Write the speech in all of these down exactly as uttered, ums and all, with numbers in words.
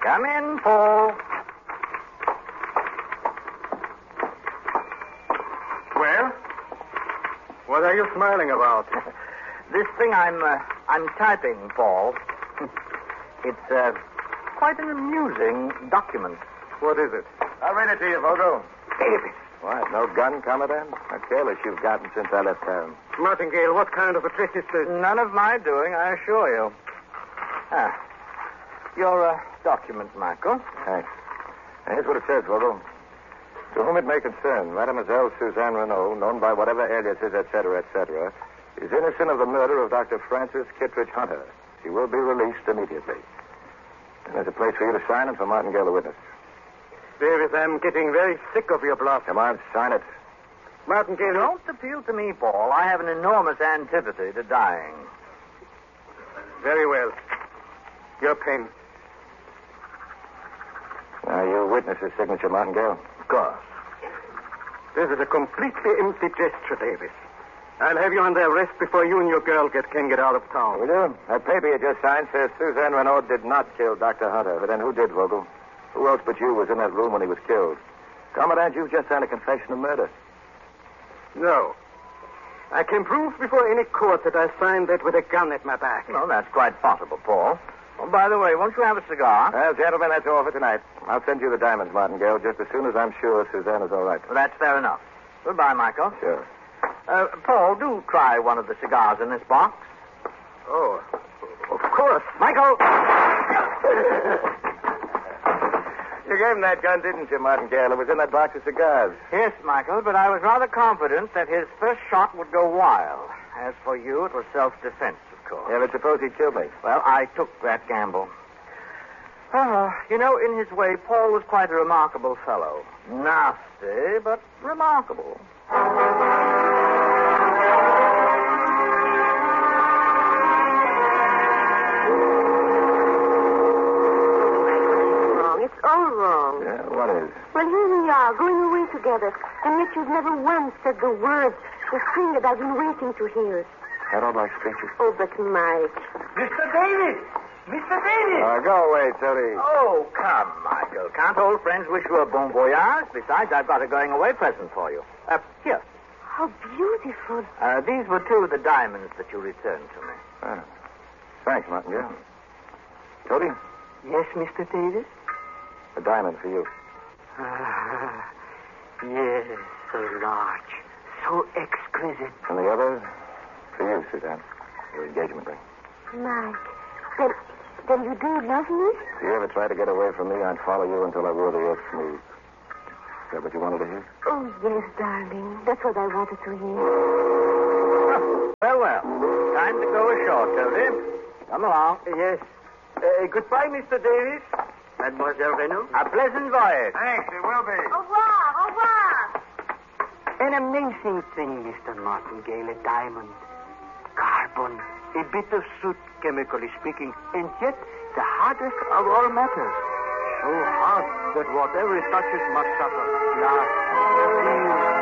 Come in, Paul. Well? What are you smiling about? This thing I'm uh, I'm typing, Paul. It's uh, quite an amusing document. What is it? I'll read it to you, Vogel. Davis. What, no gun, Commandant? How careless you've gotten since I left town. Martingale, what kind of a trick is this? None of my doing, I assure you. Ah, your uh, document, Michael. Thanks. Now, here's what it says, Vogel. To whom it may concern, Mademoiselle Suzanne Renault, known by whatever aliases, et cetera, et cetera, is innocent of the murder of Doctor Francis Kittredge Hunter. She will be released immediately. And there's a place for you to sign and for Martingale, the witness. Davis, I'm getting very sick of your bluff. Come on, sign it. Martingale... Don't appeal to me, Paul. I have an enormous antipathy to dying. Very well. Your pen. Now, you witness his signature, Martingale. Of course. This is a completely empty gesture, Davis. I'll have you under arrest before you and your girl get, can get out of town. Will you? That paper you just signed says Suzanne Renault did not kill Doctor Hunter. But then who did, Vogel? Who else but you was in that room when he was killed? Commandant, you've just signed a confession of murder. No. I can prove before any court that I signed that with a gun at my back. Well, that's quite possible, Paul. Oh, by the way, won't you have a cigar? Well, gentlemen, that's all for tonight. I'll send you the diamonds, Martingale, just as soon as I'm sure Suzanne is all right. Well, that's fair enough. Goodbye, Michael. Sure. Uh, Paul, do try one of the cigars in this box. Oh, of course. Michael! You gave him that gun, didn't you, Martingale? It was in that box of cigars. Yes, Michael, but I was rather confident that his first shot would go wild. As for you, it was self-defense, of course. Yeah, but suppose he killed me. Well, I took that gamble. Oh, you know, in his way, Paul was quite a remarkable fellow. Nasty, but remarkable. It's all wrong. Yeah, what is? Well, here we are, going away together, and yet you've never once said the words, the thing that I've been waiting to hear. I don't like speeches. Oh, but Mike. Mister Davis! Mister Davis! Uh, go away, Tony. Oh, come, Michael. Can't old friends wish you a bon voyage? Besides, I've got a going-away present for you. Uh, here. How beautiful. Uh, these were two of the diamonds that you returned to me. Ah. Thanks, Martingale. Tony, Yes, Mister Davis? a diamond for you. Ah, yes, so large, so exquisite. And the other for you, Suzanne. Your engagement ring. Mike, then, then you do love me? If you ever tried to get away from me, I'd follow you until I wore the earth smooth. Is that what you wanted to hear? Oh, yes, darling. That's what I wanted to hear. Well, well. Time to go ashore, Toby. Come along. Yes. Uh, goodbye, Mister Davis. Mademoiselle Renault. A pleasant voyage. Thanks, it will be. Au revoir, au revoir. An amazing thing, Mister Martingale, a diamond. Carbon, a bit of soot, chemically speaking, and yet the hardest of all matters. So hard that whatever it touches must suffer. Last.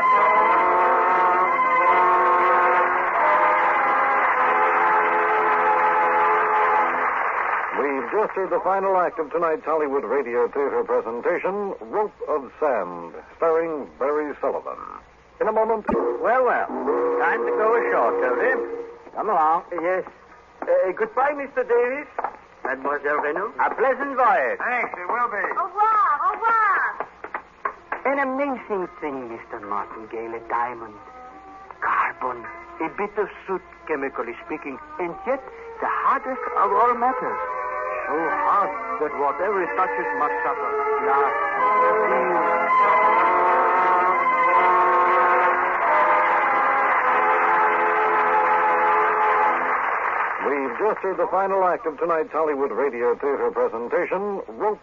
We've just heard the final act of tonight's Hollywood Radio Theater presentation, Rope of Sand, starring Barry Sullivan. In a moment... Well, well. Time to go ashore, Toby. Come along. Yes. Uh, goodbye, Mister Davis. Mademoiselle Renault. A pleasant voyage. Thanks, it will be. Au revoir, au revoir. An amazing thing, Mister Martingale, a diamond. Carbon, a bit of soot, chemically speaking, and yet the hardest of all matters. So hard that whatever it touches must suffer. Last. We've just heard the final act of tonight's Hollywood Radio Theater presentation, Rope